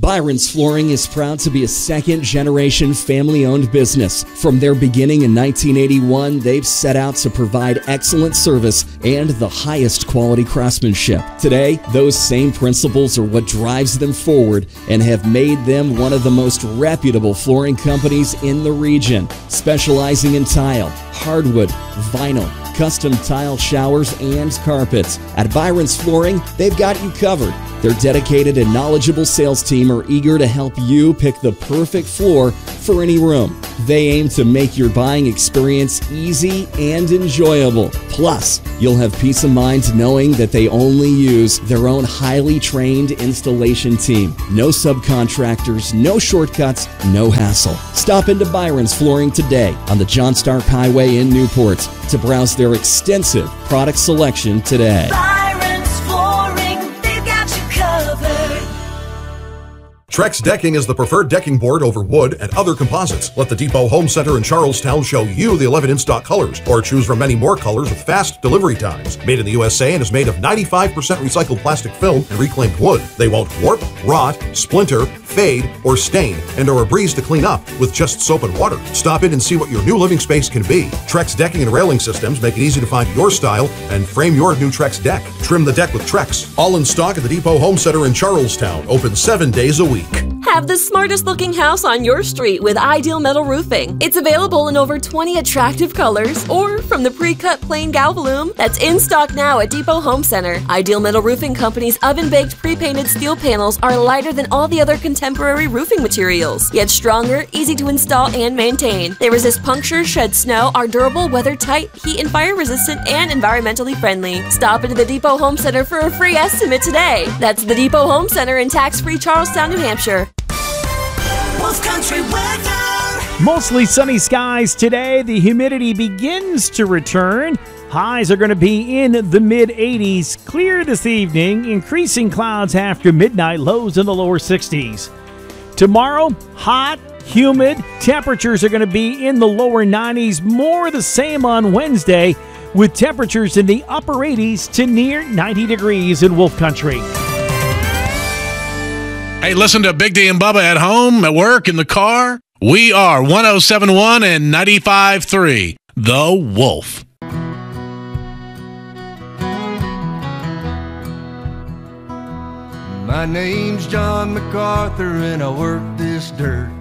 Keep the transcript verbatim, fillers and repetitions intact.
Byron's Flooring is proud to be a second-generation family-owned business. From their beginning in nineteen eighty-one, they've set out to provide excellent service and the highest quality craftsmanship. Today, those same principles are what drives them forward and have made them one of the most reputable flooring companies in the region, specializing in tile, hardwood, vinyl, custom tile showers, and carpets. At Byron's Flooring, they've got you covered. Their dedicated and knowledgeable sales team are eager to help you pick the perfect floor for any room. They aim to make your buying experience easy and enjoyable. Plus, you'll have peace of mind knowing that they only use their own highly trained installation team. No subcontractors, no shortcuts, no hassle. Stop into Byron's Flooring today on the John Stark Highway in Newport to browse their extensive product selection today. Byron's Flooring, they've got you covered. Trex Decking is the preferred decking board over wood and other composites. Let the Depot Home Center in Charlestown show you the eleven in-stock colors, or choose from many more colors with fast delivery times. Made in the U S A and is made of ninety-five percent recycled plastic film and reclaimed wood. They won't warp, rot, splinter, fade, or stain, and are a breeze to clean up with just soap and water. Stop in and see what your new living space can be. Trex Decking and Railing Systems make it easy to find your style and frame your new Trex deck. Trim the deck with Trex. All in stock at the Depot Home Center in Charlestown. Open seven days a week. Have the smartest looking house on your street with Ideal Metal Roofing. It's available in over twenty attractive colors or from the pre-cut plain Galvalume that's in stock now at Depot Home Center. Ideal Metal Roofing Company's oven-baked pre-painted steel panels are lighter than all the other contemporary roofing materials, yet stronger, easy to install and maintain. They resist puncture, shed snow, are durable, weather-tight, heat and fire resistant, and environmentally friendly. Stop into the Depot Home Center for a free estimate today. That's the Depot Home Center in tax-free Charlestown, New Hampshire. Wolf Country weather. Mostly sunny skies today. The humidity begins to return. Highs are going to be in the mid eighties. Clear this evening. Increasing clouds after midnight. Lows in the lower sixties. Tomorrow, hot, humid. Temperatures are going to be in the lower nineties. More the same on Wednesday, with temperatures in the upper eighties to near ninety degrees in Wolf Country. Hey, listen to Big D and Bubba at home, at work, in the car. We are one oh seven point one and ninety-five point three, The Wolf. My name's John MacArthur and I work this dirt.